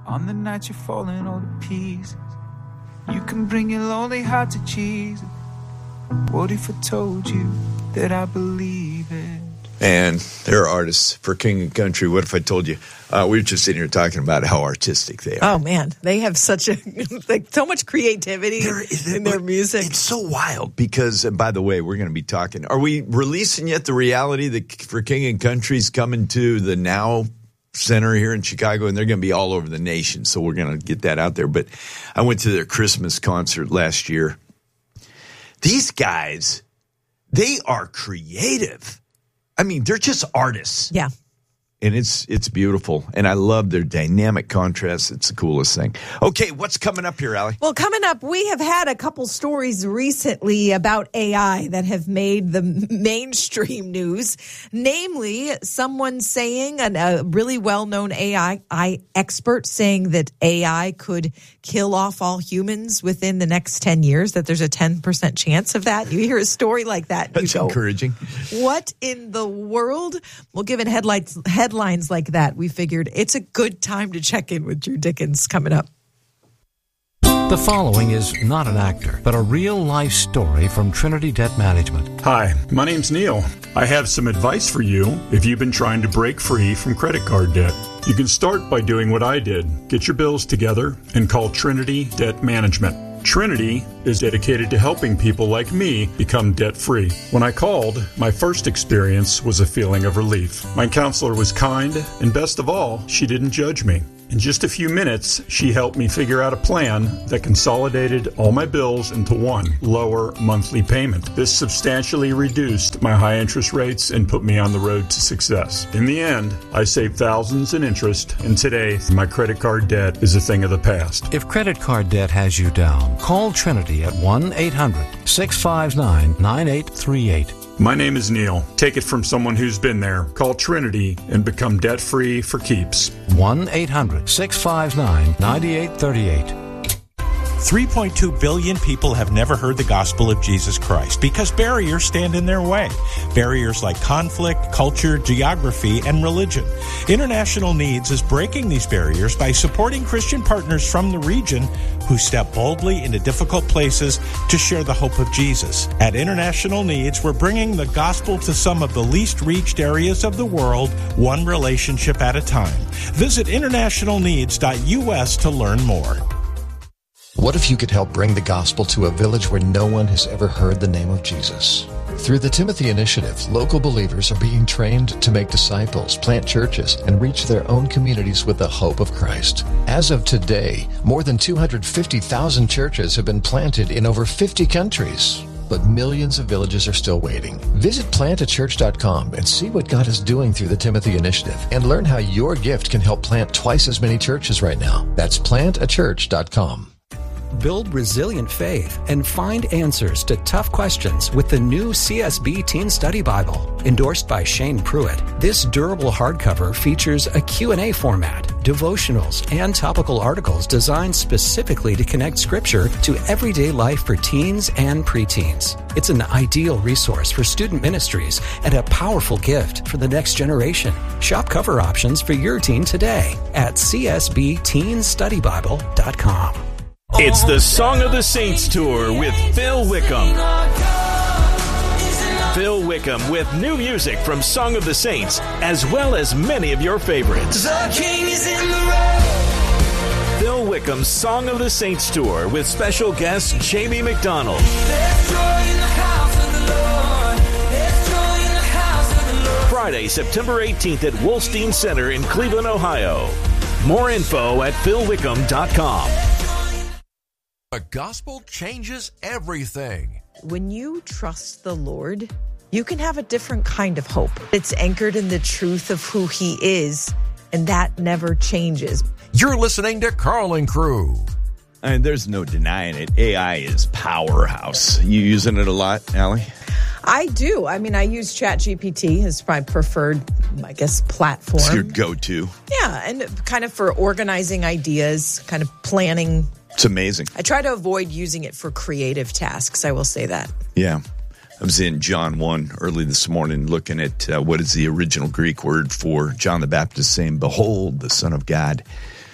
On the night you're falling all to pieces, you can bring your lonely heart to Jesus. What if I told you that I believe it? And there are artists for King and Country. What if I told you? We were just sitting here talking about how artistic they are. Oh, man. They have such so much creativity in their music. It's so wild because, and by the way, we're going to be talking. Are we releasing yet the reality that for King and Country's coming to the Now Center here in Chicago, and they're going to be all over the nation. So we're going to get that out there. But I went to their Christmas concert last year. These guys, they are creative. I mean, they're just artists. Yeah. And it's beautiful. And I love their dynamic contrast. It's the coolest thing. Okay, what's coming up here, Allie? Well, coming up, we have had a couple stories recently about AI that have made the mainstream news. Namely, someone saying, a really well-known AI expert saying that AI could kill off all humans within the next 10 years, that there's a 10% chance of that. You hear a story like that, That's encouraging. What in the world? Well, given headlines like that, we figured it's a good time to check in with Drew Dickens coming up. The following is not an actor, but a real-life story from Trinity Debt Management. Hi, my name's Neil. I have some advice for you if you've been trying to break free from credit card debt. You can start by doing what I did. Get your bills together and call Trinity Debt Management. Trinity is dedicated to helping people like me become debt-free. When I called, my first experience was a feeling of relief. My counselor was kind, and best of all, she didn't judge me. In just a few minutes, she helped me figure out a plan that consolidated all my bills into one lower monthly payment. This substantially reduced my high interest rates and put me on the road to success. In the end, I saved thousands in interest, and today, my credit card debt is a thing of the past. If credit card debt has you down, call Trinity at 1-800-659-9838. My name is Neil. Take it from someone who's been there. Call Trinity and become debt-free for keeps. 1-800-659-9838. 3.2 billion people have never heard the gospel of Jesus Christ because barriers stand in their way. Barriers like conflict, culture, geography, and religion. International Needs is breaking these barriers by supporting Christian partners from the region who step boldly into difficult places to share the hope of Jesus. At International Needs, we're bringing the gospel to some of the least reached areas of the world, one relationship at a time. Visit internationalneeds.us to learn more. What if you could help bring the gospel to a village where no one has ever heard the name of Jesus? Through the Timothy Initiative, local believers are being trained to make disciples, plant churches, and reach their own communities with the hope of Christ. As of today, more than 250,000 churches have been planted in over 50 countries. But millions of villages are still waiting. Visit plantachurch.com and see what God is doing through the Timothy Initiative and learn how your gift can help plant twice as many churches right now. That's plantachurch.com. Build resilient faith and find answers to tough questions with the new CSB Teen Study Bible. Endorsed by Shane Pruitt, this durable hardcover features a Q&A format, devotionals, and topical articles designed specifically to connect Scripture to everyday life for teens and preteens. It's an ideal resource for student ministries and a powerful gift for the next generation. Shop cover options for your teen today at csbteenstudybible.com. It's the Song of the Saints Tour with Phil Wickham. Phil Wickham with new music from Song of the Saints, as well as many of your favorites. The King is in the road. Phil Wickham's Song of the Saints Tour with special guest Jamie McDonald. There's joy in the house of the Lord. There's joy in the house of the Lord. Friday, September 18th at Wolstein Center in Cleveland, Ohio. More info at philwickham.com. The gospel changes everything. When you trust the Lord, you can have a different kind of hope. It's anchored in the truth of who He is, and that never changes. You're listening to Carl Crew. And there's no denying it. AI is powerhouse. You using it a lot, Allie? I do. I mean, I use ChatGPT as my preferred, I guess, platform. It's your go-to. Yeah, and kind of for organizing ideas, kind of planning. It's amazing. I try to avoid using it for creative tasks, I will say that. Yeah. I was in John 1 early this morning looking at what is the original Greek word for John the Baptist saying, "Behold, the Son of God."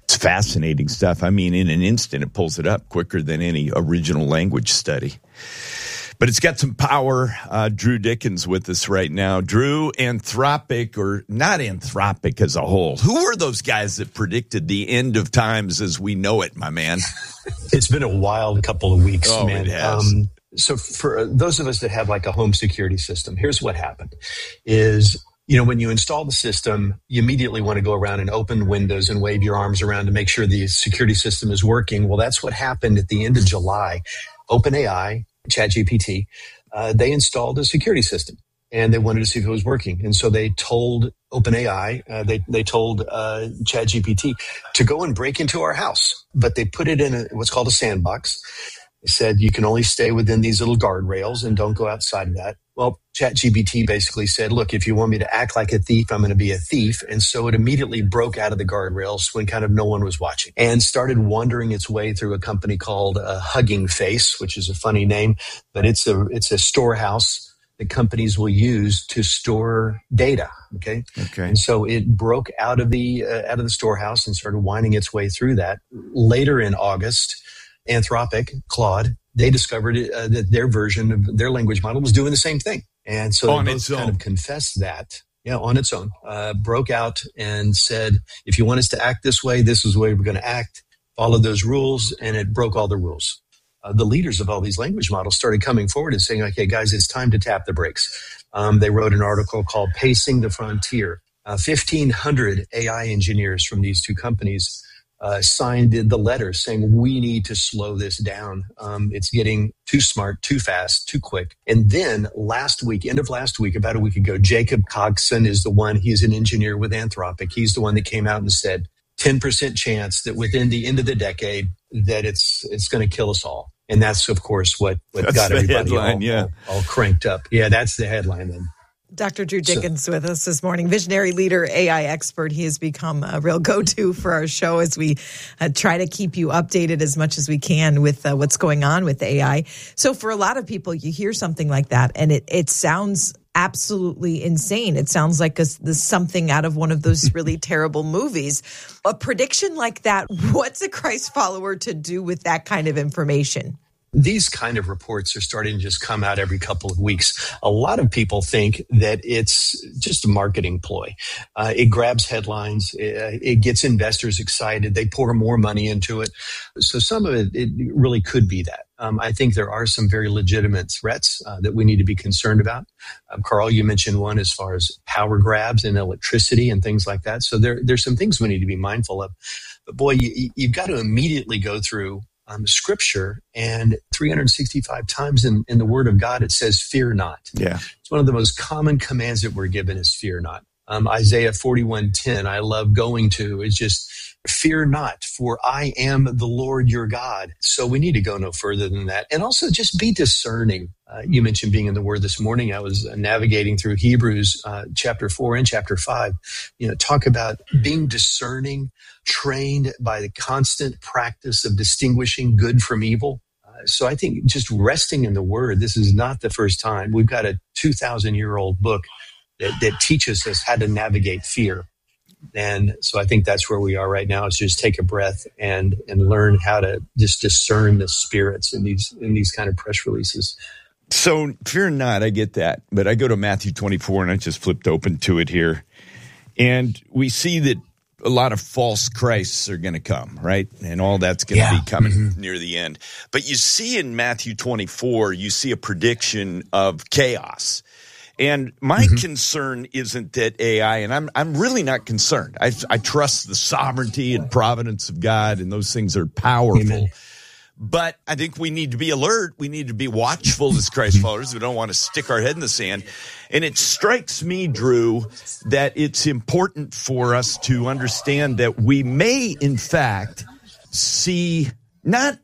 It's fascinating stuff. I mean, in an instant, it pulls it up quicker than any original language study. But it's got some power. Drew Dickens with us right now. Drew, Anthropic, or not Anthropic as a whole. Who were those guys that predicted the end of times as we know it, my man? It's been a wild couple of weeks, man. It has. So for those of us that have like a home security system, here's what happened is, when you install the system, you immediately want to go around and open windows and wave your arms around to make sure the security system is working. Well, that's what happened at the end of July. OpenAI, ChatGPT, they installed a security system and they wanted to see if it was working. And so they told OpenAI, they told ChatGPT to go and break into our house, but they put it in what's called a sandbox. They said, you can only stay within these little guardrails and don't go outside of that. Well, ChatGPT basically said, look, if you want me to act like a thief, I'm going to be a thief. And so it immediately broke out of the guardrails when kind of no one was watching and started wandering its way through a company called Hugging Face, which is a funny name, but it's a storehouse that companies will use to store data. Okay. And so it broke out of the storehouse and started winding its way through that. Later in August, Anthropic, Claude, they discovered that their version of their language model was doing the same thing. And so they both kind of confessed that, on its own, broke out and said, if you want us to act this way, this is the way we're going to act, follow those rules, and it broke all the rules. The leaders of all these language models started coming forward and saying, okay, guys, it's time to tap the brakes. They wrote an article called Pacing the Frontier. 1,500 AI engineers from these two companies signed the letter saying we need to slow this down. It's getting too smart, too fast, too quick. And then end of last week, about a week ago, Jacob Coxon is the one, he's an engineer with Anthropic. He's the one that came out and said 10% chance that within the end of the decade that it's going to kill us all. And that's, of course, what got everybody all cranked up. Yeah, that's the headline then. Dr. Drew Dickens with us this morning, visionary leader, AI expert. He has become a real go-to for our show as we try to keep you updated as much as we can with what's going on with AI. So for a lot of people, you hear something like that and it sounds absolutely insane. It sounds like something out of one of those really terrible movies. A prediction like that, what's a Christ follower to do with that kind of information? These kind of reports are starting to just come out every couple of weeks. A lot of people think that it's just a marketing ploy. It grabs headlines. It gets investors excited. They pour more money into it. So some of it really could be that. I think there are some very legitimate threats that we need to be concerned about. Carl, you mentioned one as far as power grabs and electricity and things like that. So there's some things we need to be mindful of. But boy, you've got to immediately go through Scripture, and 365 times in the Word of God, it says, fear not. Yeah. It's one of the most common commands that we're given is fear not. Isaiah 41:10, I love going to, is just, fear not, for I am the Lord your God. So we need to go no further than that. And also just be discerning. You mentioned being in the Word this morning. I was navigating through Hebrews chapter 4 and chapter 5. Talk about being discerning, trained by the constant practice of distinguishing good from evil. So I think just resting in the Word, this is not the first time. We've got a 2,000-year-old book that teaches us how to navigate fear. And so I think that's where we are right now, is just take a breath and learn how to just discern the spirits in these kind of press releases. So fear not, I get that. But I go to Matthew 24, and I just flipped open to it here. And we see that a lot of false Christs are going to come, right? And all that's going to be coming near the end. But you see in Matthew 24, you see a prediction of chaos. And my concern isn't that AI, and I'm really not concerned. I trust the sovereignty and providence of God, and those things are powerful. Amen. But I think we need to be alert. We need to be watchful as Christ followers. We don't want to stick our head in the sand. And it strikes me, Drew, that it's important for us to understand that we may, in fact, see not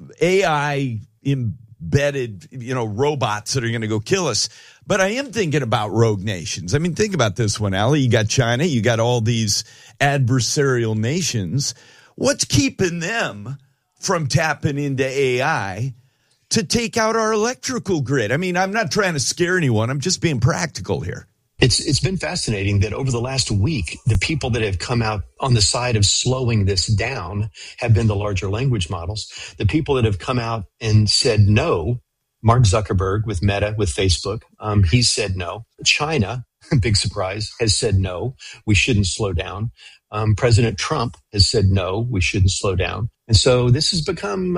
AI embedded, robots that are going to go kill us. But I am thinking about rogue nations. I mean, think about this one, Allie. You got China. You got all these adversarial nations. What's keeping them from tapping into AI to take out our electrical grid? I mean, I'm not trying to scare anyone. I'm just being practical here. It's been fascinating that over the last week, the people that have come out on the side of slowing this down have been the larger language models. The people that have come out and said no, Mark Zuckerberg with Meta, with Facebook, he said no. China, big surprise, has said no, we shouldn't slow down. President Trump has said no, we shouldn't slow down. And so this has become,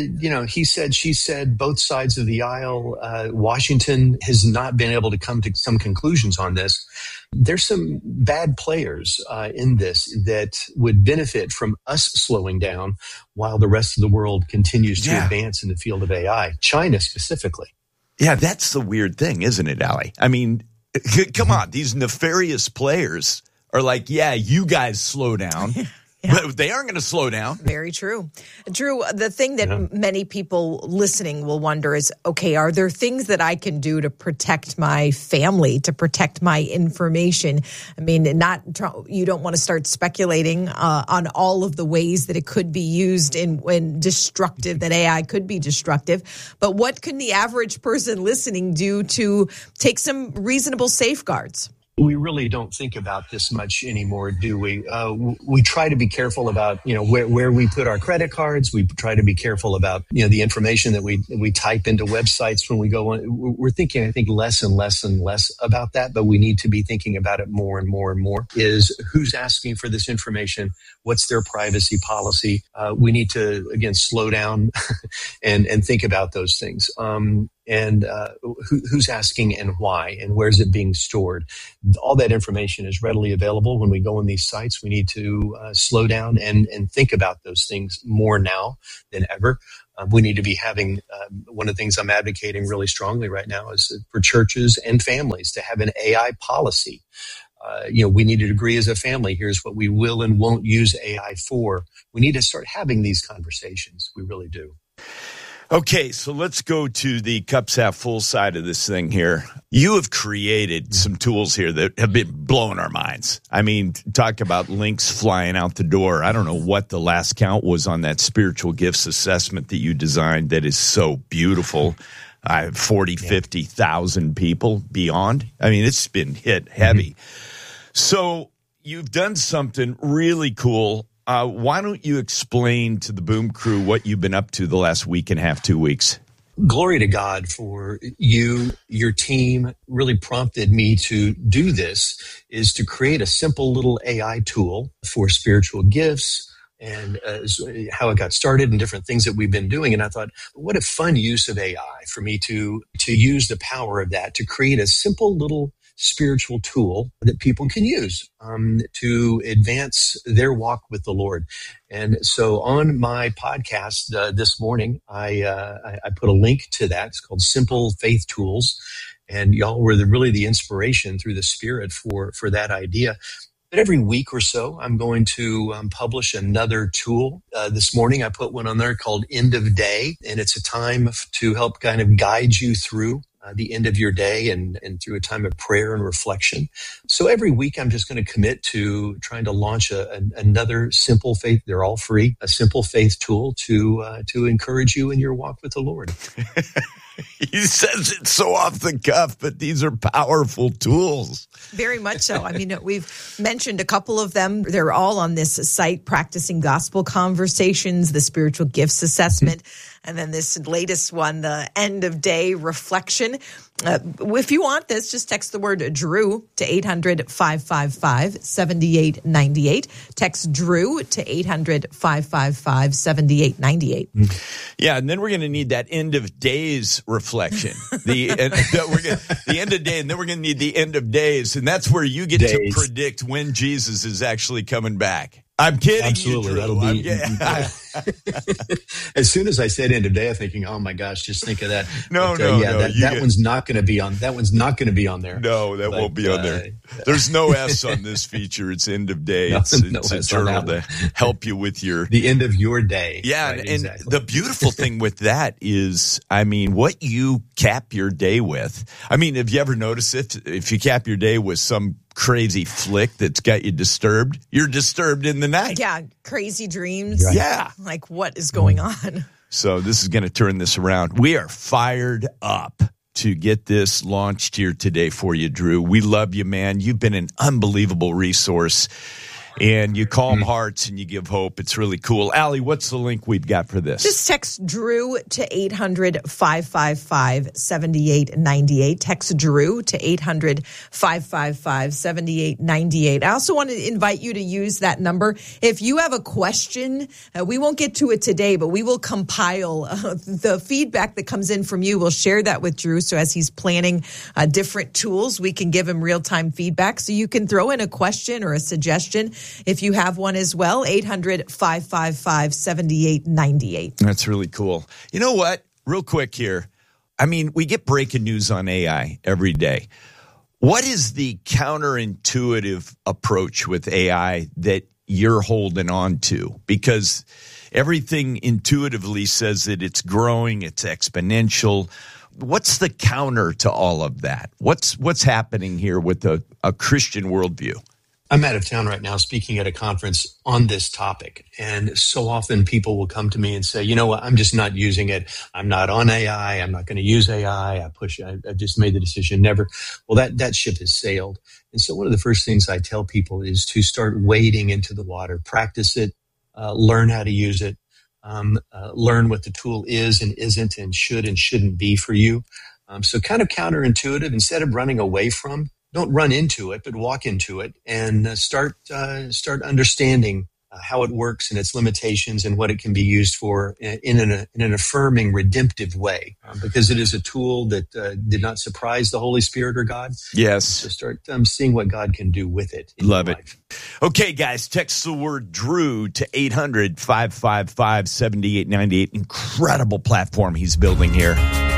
he said, she said, both sides of the aisle. Washington has not been able to come to some conclusions on this. There's some bad players in this that would benefit from us slowing down while the rest of the world continues to advance in the field of AI, China specifically. Yeah, that's the weird thing, isn't it, Ali? I mean, come on, these nefarious players are like, yeah, you guys slow down. Yeah. But they aren't going to slow down. Very true. Drew, the thing that many people listening will wonder is, okay, are there things that I can do to protect my family, to protect my information? I mean, you don't want to start speculating on all of the ways that it could be used in destructive, that AI could be destructive. But what can the average person listening do to take some reasonable safeguards? We really don't think about this much anymore, do we? We try to be careful about, where we put our credit cards. We try to be careful about, the information that we type into websites when we go on. We're thinking, I think, less and less and less about that, but we need to be thinking about it more and more and more. Is who's asking for this information? What's their privacy policy? We need to, again, slow down and think about those things. And who's asking and why, and where's it being stored? All that information is readily available when we go on these sites. We need to slow down and think about those things more now than ever. We need to be having one of the things I'm advocating really strongly right now is for churches and families to have an AI policy. We need to agree as a family. Here's what we will and won't use AI for. We need to start having these conversations. We really do. Okay, so let's go to the cups half full side of this thing here. You have created some tools here that have been blowing our minds. I mean, talk about links flying out the door. I don't know what the last count was on that spiritual gifts assessment that you designed that is so beautiful. 40, 50,000 people beyond. I mean, it's been hit heavy. So you've done something really cool. Why don't you explain to the Boom Crew what you've been up to the last week and a half, 2 weeks? Glory to God for you. Your team really prompted me to do this, is to create a simple little AI tool for spiritual gifts and how it got started and different things that we've been doing. And I thought, what a fun use of AI for me to use the power of that to create a simple little spiritual tool that people can use to advance their walk with the Lord. And so on my podcast this morning, I put a link to that. It's called Simple Faith Tools. And y'all were really the inspiration through the Spirit for that idea. But every week or so, I'm going to publish another tool. This morning, I put one on there called End of Day, and it's a time to help kind of guide you through the end of your day and through a time of prayer and reflection. So every week, I'm just going to commit to trying to launch another simple faith. They're all free, a simple faith tool to encourage you in your walk with the Lord. He says it so off the cuff, but these are powerful tools. Very much so. I mean, we've mentioned a couple of them. They're all on this site, Practicing Gospel Conversations, the Spiritual Gifts Assessment, and then this latest one, the End of Day Reflection. If you want this, just text the word Drew to 800-555-7898. Text Drew to 800-555-7898. Yeah, and then we're going to need that end of days reflection. The end of day, and then we're going to need the end of days, and that's where you get to predict when Jesus is actually coming back. I'm kidding. Absolutely. That'll be. As soon as I said end of day, I'm thinking, oh my gosh, just think of that. That one's not going to be on. That one's not going to be on there. No, that won't be on there. There's no S on this feature. It's end of day. It's eternal to help you with the end of your day. Yeah, right, and exactly. The beautiful thing with that is, I mean, what you cap your day with. I mean, have you ever noticed if you cap your day with some crazy flick that's got you disturbed, you're disturbed in the night. Yeah, crazy dreams. Right. Yeah. Like, what is going on? So this is going to turn this around. We are fired up. to get this launched here today for you, Drew. We love you, man. You've been an unbelievable resource. And you calm hearts and you give hope. It's really cool. Allie, what's the link we've got for this? Just text Drew to 800-555-7898. Text Drew to 800-555-7898. I also want to invite you to use that number. If you have a question, we won't get to it today, but we will compile the feedback that comes in from you. We'll share that with Drew. So as he's planning different tools, we can give him real-time feedback. So you can throw in a question or a suggestion if you have one as well. 800-555-7898. That's really cool. You know what? Real quick here. I mean, we get breaking news on AI every day. What is the counterintuitive approach with AI that you're holding on to? Because everything intuitively says that it's growing, it's exponential. What's the counter to all of that? What's happening here with a Christian worldview? I'm out of town right now speaking at a conference on this topic. And so often people will come to me and say, you know what, I'm just not using it. I'm not on AI. I'm not going to use AI. I just made the decision never. Well, that ship has sailed. And so one of the first things I tell people is to start wading into the water, practice it, learn how to use it, learn what the tool is and isn't and should and shouldn't be for you. So kind of counterintuitive. Instead of running away from, don't run into it, but walk into it and start understanding how it works and its limitations and what it can be used for in an affirming, redemptive way. Because it is a tool that did not surprise the Holy Spirit or God. Yes. So start seeing what God can do with it. Love it. Okay, guys, text the word Drew to 800-555-7898. Incredible platform he's building here.